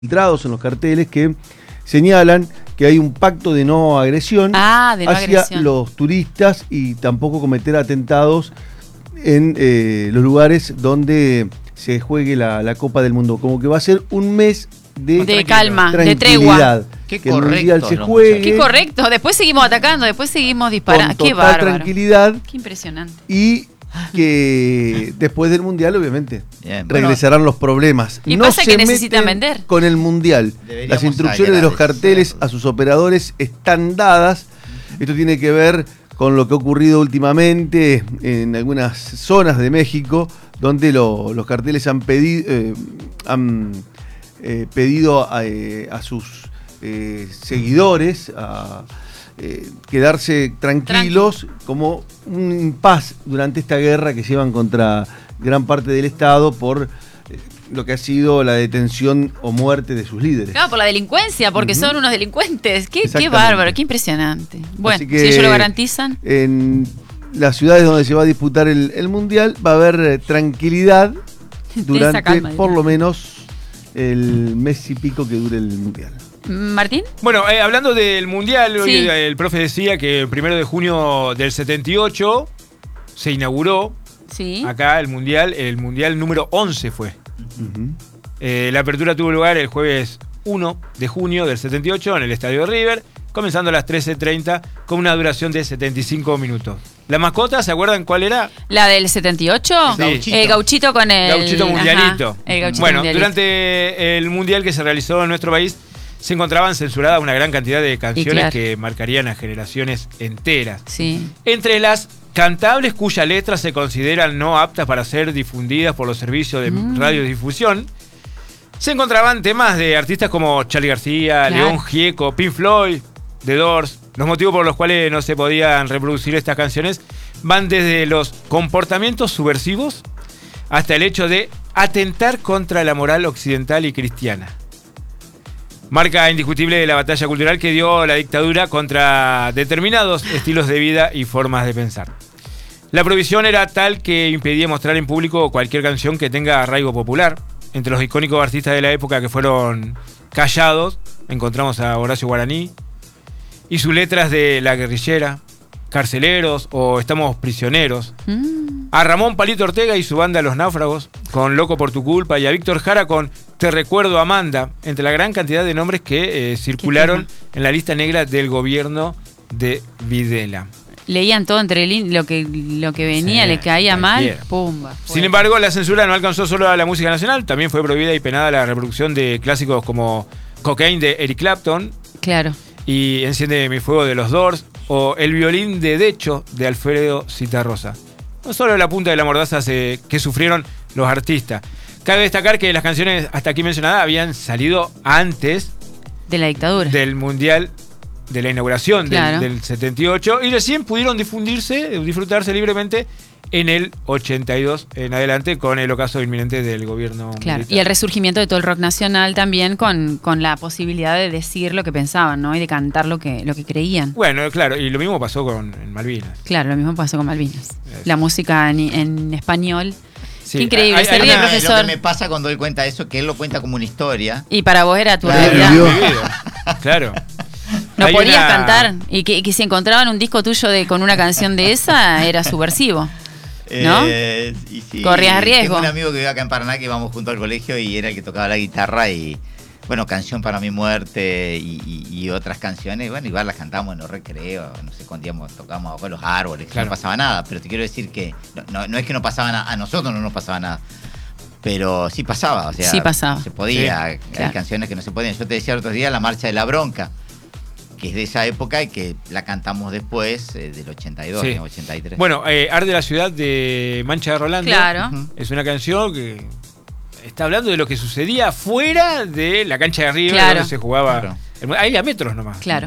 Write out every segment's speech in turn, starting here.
filtrados en los carteles que señalan que hay un pacto de no agresión hacia los turistas y tampoco cometer atentados en los lugares donde se juegue la Copa del Mundo. Como que va a ser un mes de calma, de tregua. Qué que correcto, el mundial se juegue. Qué correcto. Después seguimos atacando, después seguimos disparando. Con total tranquilidad. Qué impresionante. Y que después del mundial, obviamente, regresarán los problemas. Y no pasa que necesitan vender. Con el mundial. Las instrucciones de los carteles a sus operadores están dadas. Esto tiene que ver con lo que ha ocurrido últimamente en algunas zonas de México, donde los carteles han pedido a sus seguidores a quedarse tranquilos como un impas durante esta guerra que llevan contra gran parte del Estado por lo que ha sido la detención o muerte de sus líderes. Claro, por la delincuencia, porque son unos delincuentes. Qué bárbaro, qué impresionante. Bueno, si ellos lo garantizan. En las ciudades donde se va a disputar el Mundial va a haber tranquilidad durante por lo menos el mes y pico que dure el Mundial. ¿Martín? Bueno, hablando del Mundial, hoy el profe decía que el 1 de junio del 78 se inauguró acá el Mundial número 11 fue. La apertura tuvo lugar el jueves 1 de junio del 78 en el Estadio River, comenzando a las 13:30 con una duración de 75 minutos. ¿La mascota, se acuerdan cuál era? ¿La del 78? Sí. El gauchito con el... Gauchito mundialito. El gauchito mundialito. Durante el Mundial que se realizó en nuestro país, se encontraban censuradas una gran cantidad de canciones que marcarían a generaciones enteras. Sí. Entre las cantables cuyas letras se consideran no aptas para ser difundidas por los servicios de radiodifusión, se encontraban temas de artistas como Charly García, León Gieco, Pink Floyd, The Doors. Los motivos por los cuales no se podían reproducir estas canciones van desde los comportamientos subversivos hasta el hecho de atentar contra la moral occidental y cristiana. Marca indiscutible de la batalla cultural que dio la dictadura contra determinados estilos de vida y formas de pensar. La prohibición era tal que impedía mostrar en público cualquier canción que tenga arraigo popular. Entre los icónicos artistas de la época que fueron callados, encontramos a Horacio Guaraní y sus letras de La Guerrillera, Carceleros o Estamos Prisioneros. A Ramón Palito Ortega y su banda Los Náufragos con Loco por tu culpa, y a Víctor Jara con Te recuerdo Amanda, entre la gran cantidad de nombres que circularon en la lista negra del gobierno de Videla. Leían todo entre lo que venía, le caía mal, pumba. Sin embargo, la censura no alcanzó solo a la música nacional, también fue prohibida y penada la reproducción de clásicos como Cocaine de Eric Clapton. Claro. Y Enciende mi fuego de los Doors, o El violín de Decho de Alfredo Zitarrosa. No solo la punta de la mordaza que sufrieron los artistas. Cabe destacar que las canciones hasta aquí mencionadas habían salido antes de la dictadura, del Mundial, de la inauguración del 78, y recién pudieron disfrutarse libremente en el 82 en adelante, con el ocaso inminente del gobierno militar. Y el resurgimiento de todo el rock nacional también con la posibilidad de decir lo que pensaban, ¿no? Y de cantar lo que creían. Bueno, claro, y lo mismo pasó en Malvinas. Claro, lo mismo pasó con Malvinas. La música en español. Sí. Qué increíble. Se ríe el profesor. Lo que me pasa cuando él cuenta eso, que él lo cuenta como una historia. Y para vos era tu realidad. Claro. No podías cantar. Y que si encontraban un disco tuyo con una canción de esa, era subversivo. ¿No? Y sí, corrías riesgo. Tengo un amigo que vive acá en Paraná que íbamos junto al colegio y era el que tocaba la guitarra y, bueno, Canción para mi muerte y otras canciones. Bueno, igual las cantábamos en los recreos, no sé, escondíamos, tocábamos bajo los árboles, no pasaba nada. Pero te quiero decir que no es que no pasaba nada, a nosotros no nos pasaba nada. Pero sí pasaba, o sea, sí pasaba. Se podía, hay canciones que no se podían. Yo te decía el otro día La Marcha de la Bronca, que es de esa época y que la cantamos después, del 82, 83. Bueno, Arde la ciudad de Mancha de Rolando. Claro. Es una canción que está hablando de lo que sucedía fuera de la cancha de River, donde se jugaba. Ahí a metros nomás. Claro.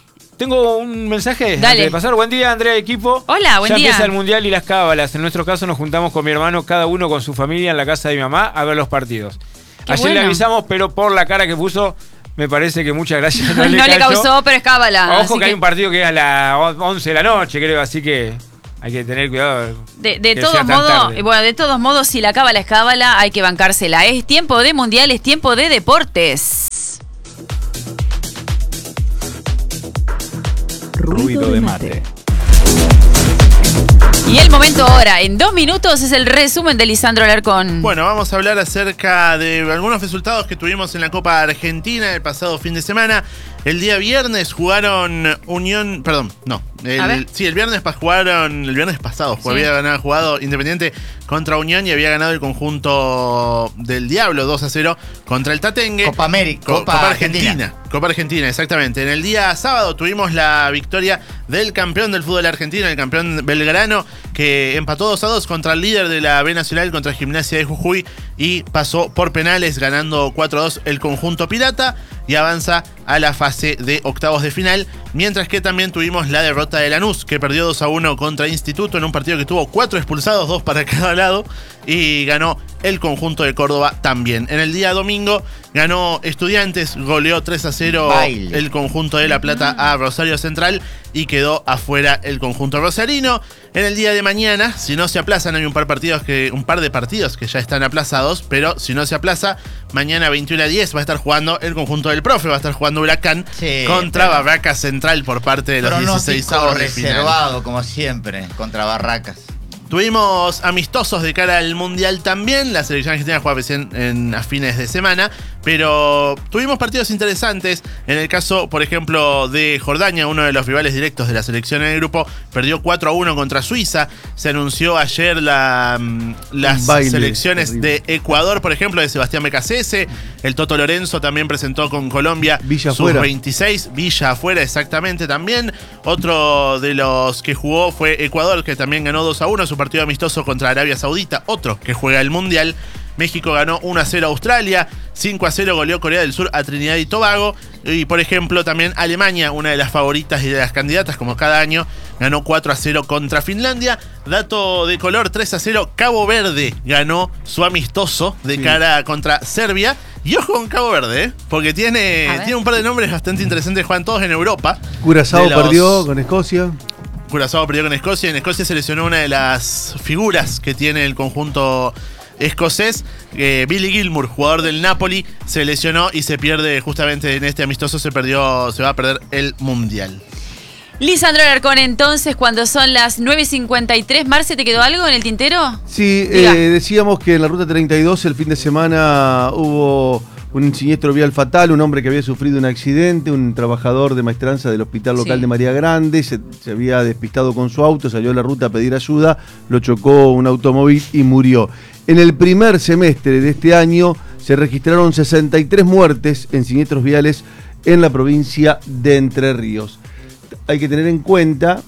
Tengo un mensaje Dale. de pasar. Buen día, Andrea, equipo. Hola, buen día. Ya empieza el Mundial y las cábalas. En nuestro caso nos juntamos con mi hermano, cada uno con su familia en la casa de mi mamá, a ver los partidos. Ayer le avisamos, pero por la cara que puso, me parece que muchas gracias no le causó, pero es cábala. Ojo que hay un partido que es a las 11 de la noche, creo, así que Hay que tener cuidado. De todos modos, si la cábala es cábala, hay que bancársela. Es tiempo de mundial, es tiempo de deportes. Ruido de mate. Y el momento ahora, en 2 minutos, es el resumen de Lisandro Alarcón. Bueno, vamos a hablar acerca de algunos resultados que tuvimos en la Copa Argentina el pasado fin de semana. El día viernes jugaron Unión... Perdón, no. El viernes pasado había jugado Independiente contra Unión y había ganado el conjunto del Diablo 2-0 contra el Tatengue. Copa América. Copa Argentina. Copa Argentina, exactamente. En el día sábado tuvimos la victoria del campeón del fútbol argentino, el campeón Belgrano, que empató 2-2 contra el líder de la B Nacional, contra Gimnasia de Jujuy, y pasó por penales ganando 4-2 el conjunto pirata y avanza a la fase de octavos de final, mientras que también tuvimos la derrota de Lanús, que perdió 2-1 contra Instituto en un partido que tuvo 4 expulsados, 2 para cada lado, y ganó el conjunto de Córdoba también. En el día domingo ganó Estudiantes, goleó 3-0 el conjunto de La Plata a Rosario Central y quedó afuera el conjunto rosarino. En el día de mañana, si no se aplazan, hay un par de partidos que ya están aplazados, pero si no se aplaza, mañana 21:10 va a estar jugando el conjunto del Profe, va a estar jugando Huracán contra Barracas Central por parte de los 16avos de final. Reservado, como siempre, contra Barracas. Tuvimos amistosos de cara al Mundial también. La selección argentina juega a fines de semana, pero tuvimos partidos interesantes. En el caso, por ejemplo, de Jordania, uno de los rivales directos de la selección en el grupo, perdió 4-1 contra Suiza. Se anunció ayer las selecciones terrible de Ecuador, por ejemplo, de Sebastián Becasese. El Toto Lorenzo también presentó con Colombia sus 26. Villa afuera, exactamente, también. Otro de los que jugó fue Ecuador, que también ganó 2-1 su partido amistoso contra Arabia Saudita, otro que juega el Mundial. México ganó 1-0 a Australia, 5-0 goleó Corea del Sur a Trinidad y Tobago. Y por ejemplo también Alemania, una de las favoritas y de las candidatas como cada año, ganó 4-0 contra Finlandia. Dato de color, 3-0 Cabo Verde ganó su amistoso de cara contra Serbia. Y ojo con Cabo Verde, porque tiene un par de nombres bastante interesantes, juegan todos en Europa. Curazao perdió con Escocia. Curazao perdió con Escocia. En Escocia se lesionó una de las figuras que tiene el conjunto escocés. Billy Gilmour, jugador del Napoli, se lesionó y se pierde justamente en este amistoso. Se va a perder el Mundial. Lisandro Alarcón, entonces, cuando son las 9:53, Marce, ¿te quedó algo en el tintero? Sí, decíamos que en la ruta 32 el fin de semana hubo un siniestro vial fatal, un hombre que había sufrido un accidente, un trabajador de maestranza del hospital local de María Grande, se había despistado con su auto, salió a la ruta a pedir ayuda, lo chocó un automóvil y murió. En el primer semestre de este año se registraron 63 muertes en siniestros viales en la provincia de Entre Ríos. Hay que tener en cuenta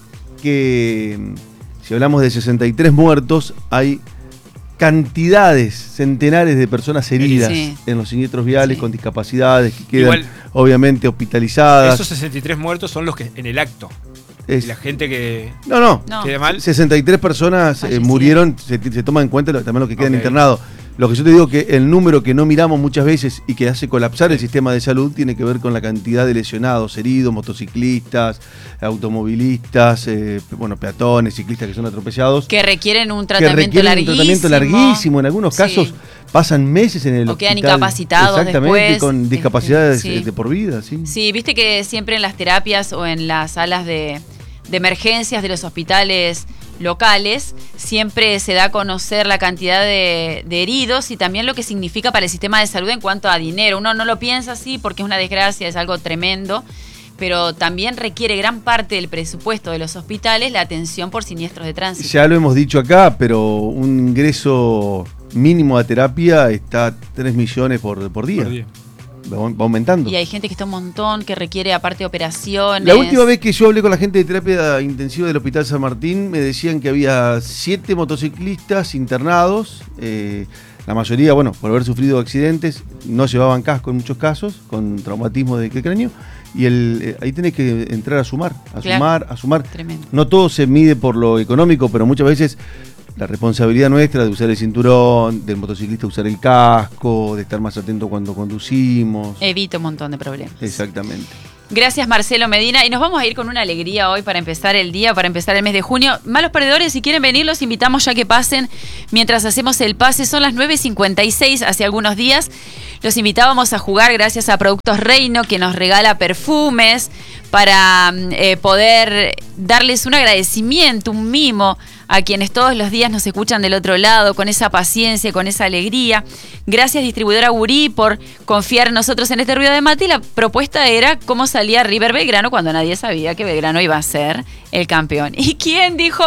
que si hablamos de 63 muertos, hay cantidades, centenares de personas heridas en los siniestros viales con discapacidades que quedan obviamente hospitalizadas. Esos 63 muertos son los que en el acto. La gente que queda mal. 63 personas murieron, se toma en cuenta también los que quedan internados. Lo que yo te digo que el número que no miramos muchas veces y que hace colapsar el sistema de salud tiene que ver con la cantidad de lesionados, heridos, motociclistas, automovilistas, peatones, ciclistas que son atropellados. Que requieren un tratamiento larguísimo. En algunos casos pasan meses en el hospital. O quedan incapacitados después. Con discapacidades de por vida. Sí, viste que siempre en las terapias o en las salas de emergencias de los hospitales locales siempre se da a conocer la cantidad de heridos y también lo que significa para el sistema de salud en cuanto a dinero. Uno no lo piensa así porque es una desgracia, es algo tremendo, pero también requiere gran parte del presupuesto de los hospitales la atención por siniestros de tránsito. Ya lo hemos dicho acá, pero un ingreso mínimo a terapia está a 3 millones por día. Va aumentando. Y hay gente que está un montón, que requiere aparte operaciones. La última vez que yo hablé con la gente de terapia intensiva del Hospital San Martín, me decían que había 7 motociclistas internados. La mayoría, por haber sufrido accidentes, no llevaban casco en muchos casos, con traumatismo de cráneo. Y ahí tenés que entrar a sumar. Tremendo. No todo se mide por lo económico, pero muchas veces la responsabilidad nuestra de usar el cinturón, del motociclista usar el casco, de estar más atento cuando conducimos. Evita un montón de problemas. Exactamente. Gracias, Marcelo Medina. Y nos vamos a ir con una alegría hoy para empezar el día, para empezar el mes de junio. Malos perdedores, si quieren venir, los invitamos ya que pasen mientras hacemos el pase. Son las 9:56, hace algunos días. Los invitábamos a jugar gracias a Productos Reino, que nos regala perfumes para poder darles un agradecimiento, un mimo a quienes todos los días nos escuchan del otro lado, con esa paciencia, con esa alegría. Gracias, distribuidora Gurí, por confiar en nosotros en este ruido de mate. Y la propuesta era cómo salía River Belgrano cuando nadie sabía que Belgrano iba a ser el campeón. ¿Y quién dijo?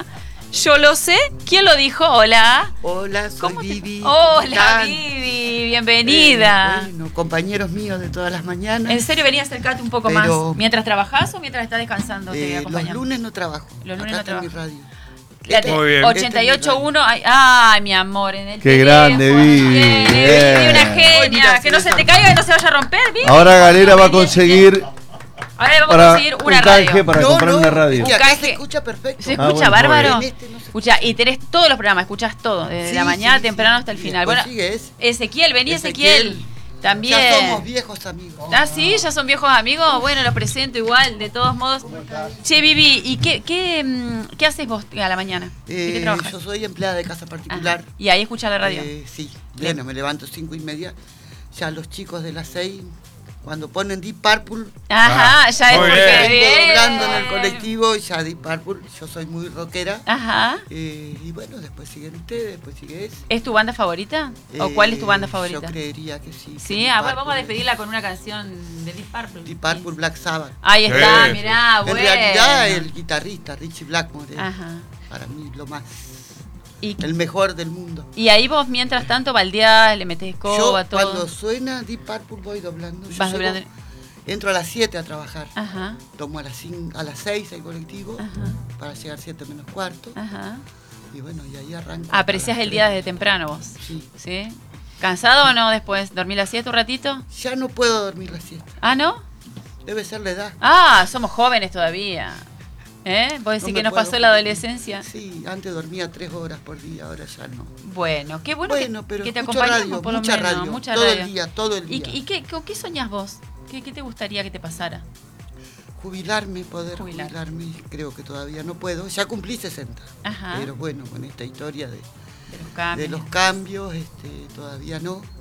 Yo lo sé. ¿Quién lo dijo? Hola. Hola, soy Vivi. Hola, Vivi. Bienvenida. Bueno, compañeros míos de todas las mañanas. En serio, vení a acercarte un poco más. ¿Mientras trabajás o mientras estás descansando? Los lunes no trabajo. Los lunes acá no está trabajo. mi radio. Muy bien. 88.1. Ay, mi amor. En el Qué teléfono. grande, Vivi. Bien, Bien. Vivi, una genia. Mira, Que no se te caiga y no se vaya a romper, Vivi. Ahora Galera va a conseguir Ahora le vamos a para conseguir una un canje radio. para comprar una radio. Que acá canje. se escucha perfecto. ¿Se escucha bueno, bárbaro? en este no se Escucha, y tenés todos los programas, escuchás todo, desde Sí, la mañana sí, temprano sí. hasta el Y final. después Bueno, sigue ese. Ezequiel, vení Ezequiel. También. Ya somos viejos amigos. Ah, sí, ya son viejos amigos. Bueno, los presento igual, de todos modos. Che, Vivi, ¿y qué haces vos a la mañana? ¿Y qué trabajas? Yo soy empleada de casa particular. Ajá. ¿Y ahí escuchás la radio? Sí, bueno, me levanto 5:30. Ya los chicos de las 6, cuando ponen Deep Purple, Ajá, ya es muy porque bien. vengo doblando en el colectivo, ya Deep Purple, yo soy muy rockera. Ajá. Y bueno, después siguen ustedes, después sigue ese. ¿Es tu banda favorita? ¿O cuál es tu banda favorita? Yo creería que sí. Sí, Deep bueno, Purple. vamos a despedirla con una canción de Deep Purple. Deep Purple, Black Sabbath. Ahí está, Sí. mirá, En bueno. realidad el guitarrista Richie Blackmore es Ajá. para mí lo más, Y, el mejor del mundo. y ahí vos, mientras tanto, baldeás, le metés escoba, Yo todo. cuando suena Deep Purple voy doblando. Yo Vas llego- doblando. Entro a las 7 a trabajar. Ajá, Tomo a las 6 el colectivo Ajá. para llegar 7 menos cuarto. ajá. Y bueno, y ahí arranco. ¿Apreciás el día desde temprano vos? Sí. ¿Sí? ¿Cansado o no después? ¿Dormir la siesta un ratito? Ya no puedo dormir la siesta. ¿Ah, no? Debe ser la edad. Ah, somos jóvenes todavía. ¿Vos decís No que me nos puedo pasó la dormir. adolescencia? Sí, antes dormía 3 horas por día, ahora ya no. Bueno, qué bueno, Bueno, pero que te escucho acompañemos radio, por lo mucha menos. radio, Mucha todo radio. el día, todo el día. ¿Y qué soñás vos? ¿Qué te gustaría que te pasara? Jubilarme, poder Jubilar. jubilarme, creo que todavía no puedo. Ya cumplí 60. Ajá. Pero bueno, con esta historia De los cambios. de los cambios, todavía no. Ujú.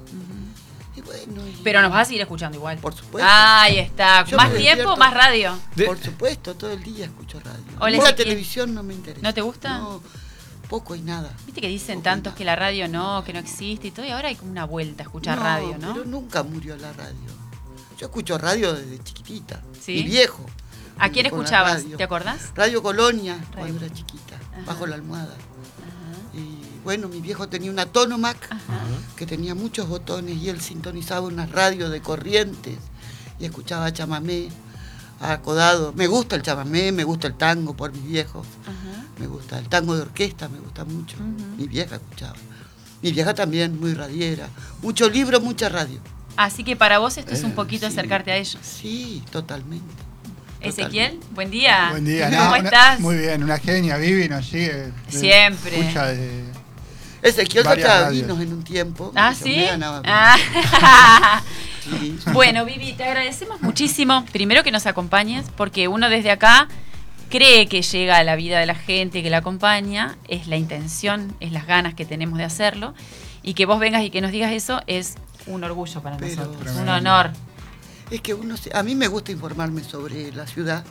Y bueno, Pero nos vas a seguir escuchando igual. por supuesto. Ahí está. Yo ¿Más me tiempo despierto. o más radio? Por supuesto, todo el día escucho radio. Hola, La Ezequiel. televisión no me interesa. ¿No te gusta? No, poco y nada. Viste que dicen Poco y tantos nada. que la radio no, que no existe y todo, y ahora hay como una vuelta a escuchar radio, ¿no? Pero nunca murió la radio. Yo escucho radio desde chiquitita. ¿Sí? Y viejo. ¿A quién con la escuchabas? radio. ¿Te acordás? Radio Colonia, Radio. cuando era chiquita, Ajá. bajo la almohada. Ajá. Y bueno, mi viejo tenía una Tonomac Ajá. que tenía muchos botones y él sintonizaba una radio de corrientes y escuchaba chamamé acodado. Me gusta el chamamé, me gusta el tango por mis viejos, Ajá. me gusta el tango de orquesta, me gusta mucho. Ujú. Mi vieja escuchaba. Mi vieja también, muy radiera. Mucho libro, mucha radio. Así que para vos esto es un poquito Sí. acercarte a ellos. Sí, totalmente. Ezequiel, buen día. Buen día, ¿Cómo no, estás? Muy bien, una genia, Vivi nos sigue. Siempre. Escucha de. Ezequiel Varias sacaba radios. vinos en un tiempo. ¿Ah, yo sí? me ganaba vinos. Ah. Sí. Bueno, Vivi, te agradecemos muchísimo. Primero que nos acompañes, porque uno desde acá cree que llega a la vida de la gente que la acompaña, es la intención, es las ganas que tenemos de hacerlo, y que vos vengas y que nos digas eso es un orgullo para Pero- nosotros, un Tremendo. honor. Es que a mí me gusta informarme sobre la ciudad,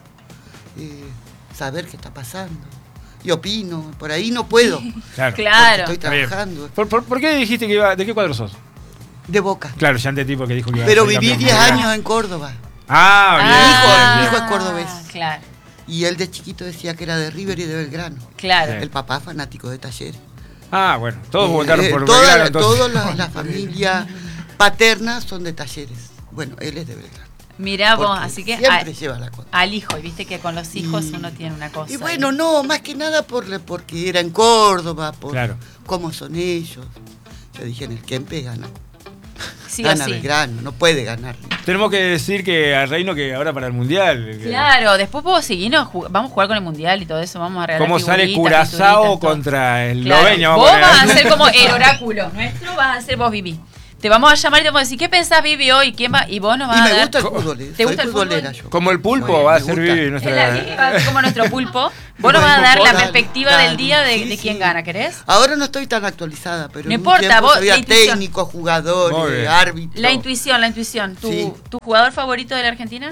saber qué está pasando. Y opino, por ahí no puedo, Claro. Claro. porque estoy Está bien. trabajando. ¿Por qué dijiste que iba? ¿De qué cuadro sos? De Boca. Claro, ya entendí porque dijo que iba Pero a ser viví campeón 10 mundial. años en Córdoba. Ah, bien. Mi bien, hijo es cordobés. Claro, Y él de chiquito decía que era de River y de Belgrano. claro. Sí. El papá fanático de Talleres. Ah, bueno, todos votaron por toda Belgrano, entonces. toda la familia paterna son de Talleres. Bueno, él es de Belgrano. Mirá vos, Porque así que siempre lleva la contra. al hijo, y viste que con los hijos Y- uno tiene una cosa. Y bueno, no, más que nada porque era en Córdoba, por Claro. cómo son ellos. Yo dije, en el Kempe gana. sí o Gana sí. Belgrano, no puede ganar. Tenemos que decir que a Reino que ahora para el Mundial. que- Claro, después puedo seguirnos, vamos a jugar con el Mundial y todo eso, vamos a regalar ¿Cómo sale figuritas, Curazao pinturitas, todo. contra el Claro. Eslovenia? Vos poner. vas a ser como el oráculo nuestro, vas a ser vos, Vivi. Te vamos a llamar y te vamos a decir, ¿qué pensás, Vivi, hoy? ¿Quién va? Y vos nos vas Y a me dar... gusta el fútbol. ¿Te gusta el futbolera fútbol? yo. Como el pulpo Sí, va a me servir gusta. nuestra... Es la Vivi, va a ser como nuestro pulpo. Vos nos vas a dar la perspectiva del día de quién gana, ¿querés? Ahora no estoy tan actualizada, pero No en un importa, tiempo vos, sabía la intuición. técnicos, Muy jugadores, bien. árbitros. La intuición. Sí. ¿Tu jugador favorito de la Argentina?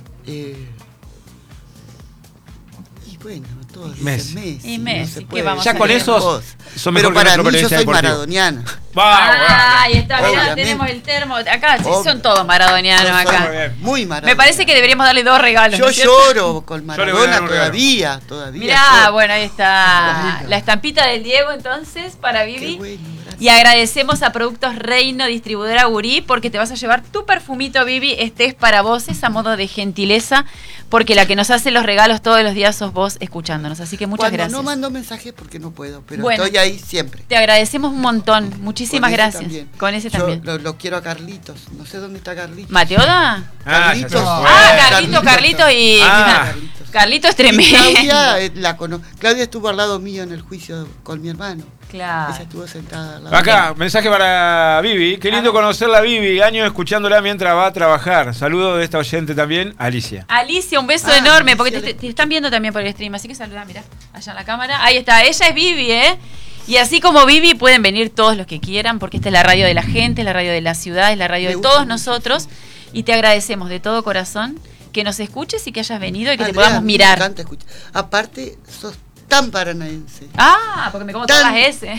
Y bueno, todos dicen Messi. Messi. Y no Messi, se ¿qué puede vamos Ya decir con otra esos cosa. son Pero mejor que para nuestro mí yo periodista soy deportivo. maradoniana. Ahí está, mirá, Obviamente. tenemos el termo. Acá sí, Obvio. son todos maradonianos Yo soy acá. muy maradoniana. Me parece que deberíamos darle 2 regalos. Yo ¿no es cierto? lloro con Yo le voy a dar Maradona un regalo. todavía. Mirá, lloro. bueno, ahí está Bonito. la estampita del Diego entonces para Qué Vivi. bueno, gracias. Y agradecemos a Productos Reino, distribuidora Gurí, porque te vas a llevar tu perfumito, Vivi. Este es para vos, es a modo de gentileza, porque la que nos hace los regalos todos los días sos vos escuchándonos. Así que muchas Cuando gracias. no mando mensajes porque no puedo, pero Bueno. estoy ahí siempre. Te agradecemos un montón. Muchísimas Con ese gracias. también. Con ese Yo también. Lo quiero a Carlitos. No sé dónde está Carlitos. ¿Mateoda? Carlitos. ya se fue. Carlitos y... Ah. Carlitos es Y tremendo. Claudia la conozco. Claudia estuvo al lado mío en el juicio con mi hermano. Claro. Ella estuvo sentada al lado. Acá, mensaje para Vivi. Qué lindo conocerla, Vivi. Años escuchándola mientras va a trabajar. Saludo de esta oyente también, Alicia. Alicia, un beso Ah, enorme, porque Alicia, te están viendo también por el stream, así que saluda, mirá, allá en la cámara. Ahí está, ella es Vivi, ¿eh? Y así como Vivi pueden venir todos los que quieran, porque esta es la radio de la gente, es la radio de la ciudad, es la radio Me de gusta todos mucho, nosotros. Y te agradecemos de todo corazón que nos escuches y que hayas venido y que te Andrea, podamos me mirar. encanta escuchar. Aparte, sos tan paranaense. Ah, porque me como todas Tan- las S.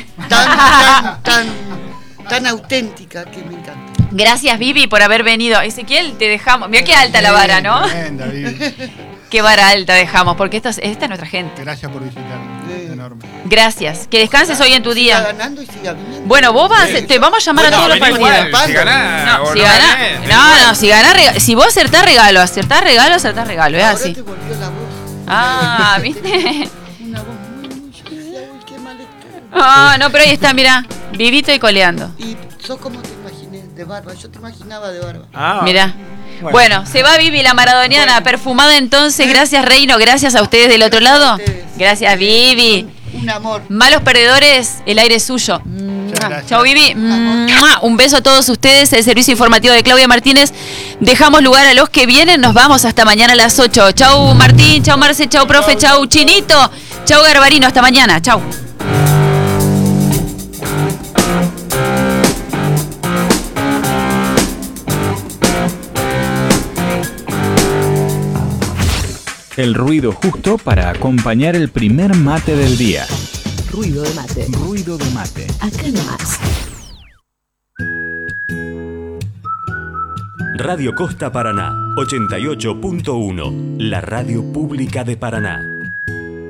Tan auténtica que me encanta. Gracias, Vivi, por haber venido. Ezequiel, te dejamos. Mira qué alta la vara, ¿no? Tremenda, Vivi. Qué vara alta dejamos, porque esta es nuestra gente. Gracias por visitarnos. Sí. Enorme. Gracias. Que descanses hoy en tu Siga día. ganando y siga viniendo. Bueno, vos te vamos a llamar a todos los vení partidos. igual, si ganás No, o si no ganás, ganés, vení no, igual. si ganás, si vos acertás regalo, es Ahora así. te volvió la voz. Ah, ¿viste? Una voz muy yo decía, uy, qué mal estoy. Ah, no, pero ahí está, mirá, vivito y coleando. Y sos como te imaginé, de barba. Yo te imaginaba de barba. Ah, Mirá. Bueno, se va Vivi la maradoniana perfumada entonces. Gracias, Reino, gracias a ustedes del otro lado. Gracias, Vivi. Un amor. Malos perdedores, el aire es suyo. gracias. Chau, Vivi. Un beso a todos ustedes. El servicio informativo de Claudia Martínez. Dejamos lugar a los que vienen. Nos vamos hasta mañana a las 8. Chau, Martín. Chau, Marce. Chau, profe. Chau, Chinito. Chau, Garbarino. Hasta mañana. Chau. El ruido justo para acompañar el primer mate del día. Ruido de mate. Ruido de mate. Acá nomás. Radio Costa Paraná, 88.1, la radio pública de Paraná.